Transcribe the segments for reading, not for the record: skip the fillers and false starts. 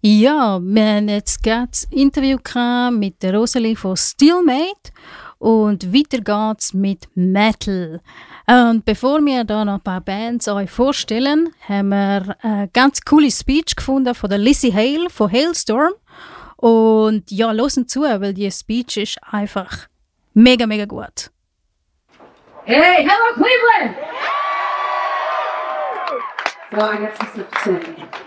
Ja, wir haben jetzt gerade das Interview mit der Rosalie von Steelmate und weiter geht's mit Metal. Und bevor wir da noch ein paar Bands euch vorstellen, haben wir eine ganz coole Speech gefunden von der Lizzie Hale von Hailstorm. Und ja, hören zu, weil die Speech ist einfach mega, mega gut. Hey, hello Cleveland! Well, I got some stuff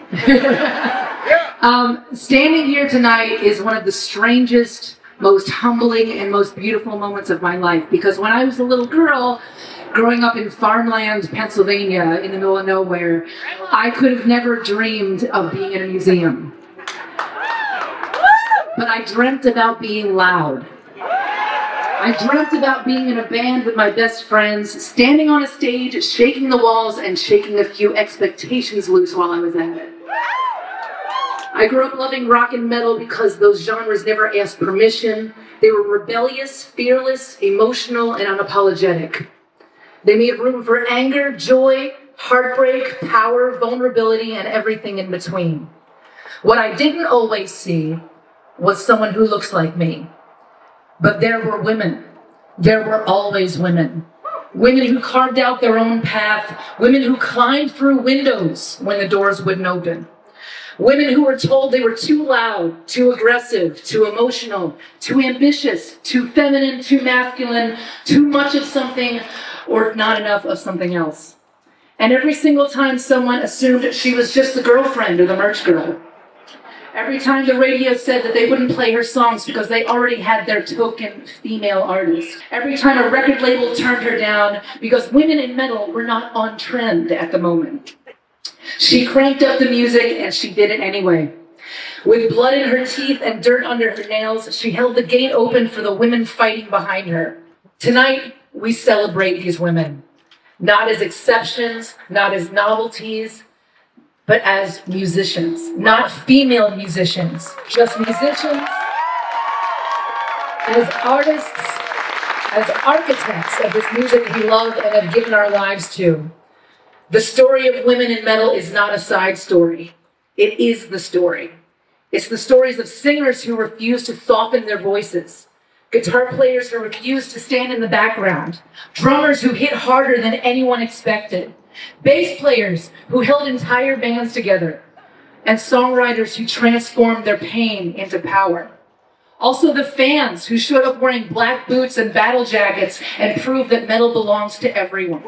to say. Standing here tonight is one of the strangest, most humbling, and most beautiful moments of my life. Because when I was a little girl, growing up in farmland, Pennsylvania, in the middle of nowhere, I could have never dreamed of being in a museum. But I dreamt about being loud. I dreamt about being in a band with my best friends, standing on a stage, shaking the walls, and shaking a few expectations loose while I was at it. I grew up loving rock and metal because those genres never asked permission. They were rebellious, fearless, emotional, and unapologetic. They made room for anger, joy, heartbreak, power, vulnerability, and everything in between. What I didn't always see was someone who looks like me. But there were women. There were always women. Women who carved out their own path. Women who climbed through windows when the doors wouldn't open. Women who were told they were too loud, too aggressive, too emotional, too ambitious, too feminine, too masculine, too much of something, or not enough of something else. And every single time someone assumed she was just the girlfriend or the merch girl. Every time the radio said that they wouldn't play her songs because they already had their token female artist. Every time a record label turned her down because women in metal were not on trend at the moment. She cranked up the music and she did it anyway. With blood in her teeth and dirt under her nails, she held the gate open for the women fighting behind her. Tonight, we celebrate these women. Not as exceptions, not as novelties, but as musicians, not female musicians, just musicians, as artists, as architects of this music we love and have given our lives to. The story of women in metal is not a side story. It is the story. It's the stories of singers who refuse to soften their voices, guitar players who refuse to stand in the background, drummers who hit harder than anyone expected, bass players who held entire bands together, and songwriters who transformed their pain into power. Also the fans who showed up wearing black boots and battle jackets and proved that metal belongs to everyone.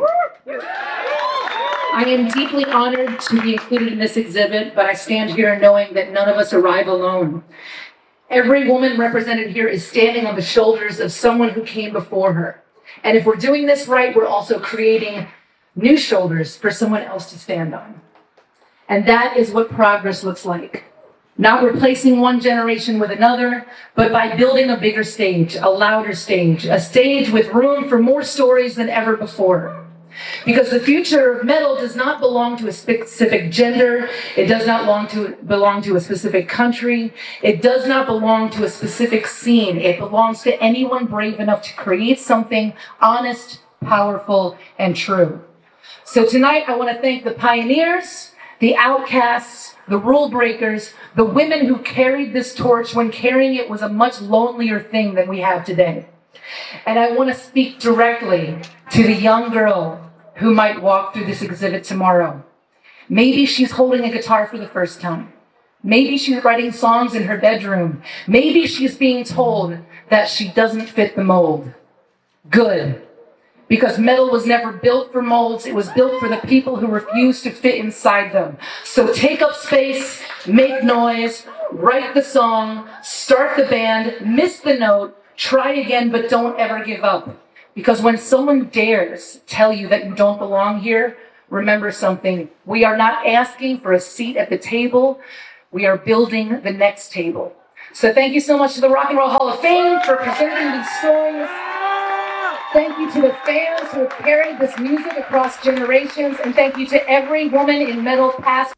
I am deeply honored to be included in this exhibit, but I stand here knowing that none of us arrive alone. Every woman represented here is standing on the shoulders of someone who came before her. And if we're doing this right, we're also creating new shoulders for someone else to stand on. And that is what progress looks like. Not replacing one generation with another, but by building a bigger stage, a louder stage, a stage with room for more stories than ever before. Because the future of metal does not belong to a specific gender, it does not belong to a specific country, it does not belong to a specific scene. It belongs to anyone brave enough to create something honest, powerful, and true. So tonight I want to thank the pioneers, the outcasts, the rule breakers, the women who carried this torch when carrying it was a much lonelier thing than we have today. And I want to speak directly to the young girl who might walk through this exhibit tomorrow. Maybe she's holding a guitar for the first time. Maybe she's writing songs in her bedroom. Maybe she's being told that she doesn't fit the mold. Good. Because metal was never built for molds, it was built for the people who refuse to fit inside them. So take up space, make noise, write the song, start the band, miss the note, try again, but don't ever give up. Because when someone dares tell you that you don't belong here, remember something. We are not asking for a seat at the table, we are building the next table. So thank you so much to the Rock and Roll Hall of Fame for presenting these stories. Thank you to the fans who have carried this music across generations, and thank you to every woman in metal past.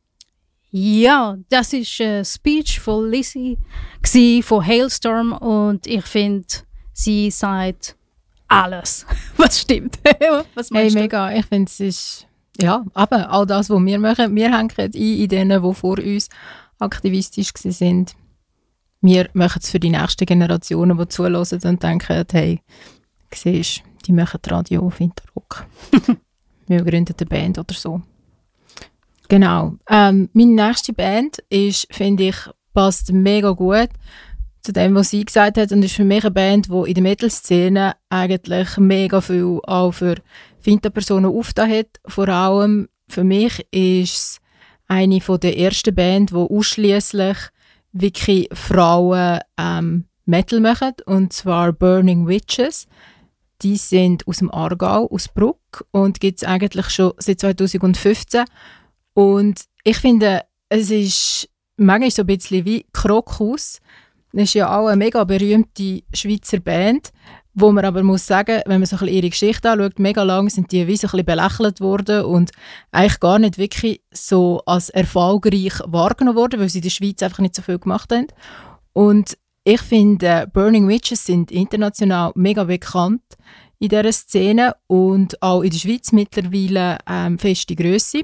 Ja, das ist ein Speech von Lizzie von Hailstorm und ich finde, sie sagt alles, was stimmt. Was hey, du? mega. Ich finde, es ist ja, aber all das, was wir machen, wir hängen ein in denen, die vor uns aktivistisch sind. Wir machen es für die nächsten Generationen, die zuhören und denken, hey, siehst, die machen Radio auf Interrock. Wir gründen eine Band oder so. Genau. Meine nächste Band ist, finde ich, passt mega gut zu dem, was sie gesagt hat, und ist für mich eine Band, die in der Metal-Szene eigentlich mega viel auch für Finta-Personen aufgetan hat. Vor allem für mich ist es eine der ersten Bands, die ausschliesslich wirklich Frauen Metal machen, und zwar Burning Witches. Die sind aus dem Aargau, aus Bruck, und gibt es eigentlich schon seit 2015. Und ich finde, es ist manchmal so ein bisschen wie Krokus. Das ist ja auch eine mega berühmte Schweizer Band, wo man aber muss sagen, wenn man so ein bisschen ihre Geschichte anschaut, mega lang sind die wie so ein bisschen belächelt worden und eigentlich gar nicht wirklich so als erfolgreich wahrgenommen worden, weil sie in der Schweiz einfach nicht so viel gemacht haben. Und ich finde, Burning Witches sind international mega bekannt in dieser Szene und auch in der Schweiz mittlerweile feste Grösse.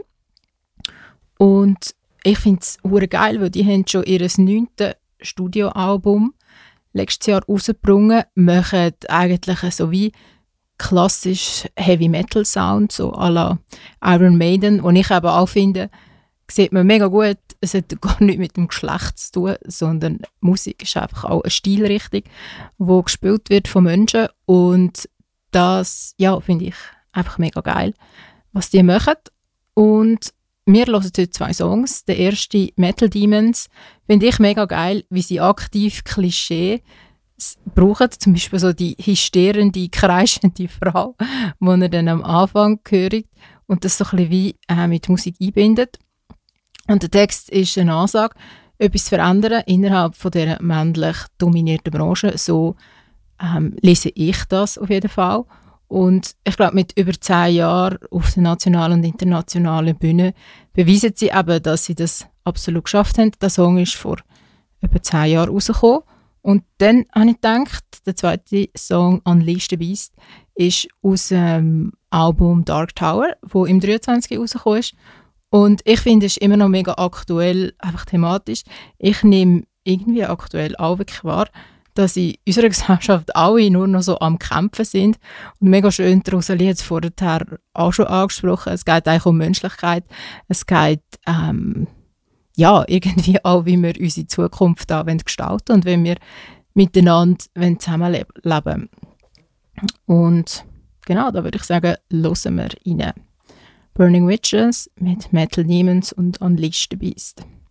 Und ich finde es hure geil, weil die haben schon ihr 9. Studioalbum letztes Jahr rausgebracht, machen eigentlich so wie klassisch Heavy Metal Sound, so à la Iron Maiden, und ich eben auch finde, sieht man mega gut, es hat gar nichts mit dem Geschlecht zu tun, sondern Musik ist einfach auch eine Stilrichtung, die gespielt wird von Menschen, und das, ja, finde ich einfach mega geil, was die machen. Und wir hören heute 2 Songs. Der erste, Metal Demons, finde ich mega geil, wie sie aktiv Klischee brauchen. Zum Beispiel so die hysterende, kreischende Frau, die er dann am Anfang hört und das so ein bisschen wie mit Musik einbindet. Und der Text ist eine Ansage, etwas zu verändern innerhalb von dieser männlich dominierten Branche. So lese ich das auf jeden Fall. Und ich glaube, mit über 10 Jahren auf der nationalen und internationalen Bühne beweisen sie eben, dass sie das absolut geschafft haben. Der Song ist vor über 10 Jahren rausgekommen. Und dann habe ich gedacht, der zweite Song, Unleash the Beast, ist aus dem Album Dark Tower, das im 23 rausgekommen ist. Und ich finde, es ist immer noch mega aktuell, einfach thematisch. Ich nehme irgendwie aktuell auch wirklich wahr, dass in unserer Gesellschaft alle nur noch so am Kämpfen sind. Und mega schön, Rosalie hat es vorher auch schon angesprochen, es geht eigentlich um Menschlichkeit. Es geht ja, irgendwie auch, wie wir unsere Zukunft da gestalten wollen und wenn wir miteinander zusammenleben wollen. Und genau, da würde ich sagen, hören wir rein. Burning Witches mit Metal Demons und Unleash the Beast.